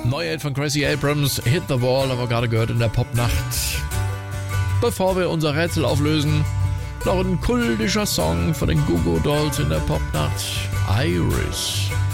Neuheit von Gracie Abrams, Hit the Wall, haben wir gerade gehört in der Popnacht. Bevor wir unser Rätsel auflösen, noch ein kultischer Song von den Goo Goo Dolls in der Popnacht, Iris.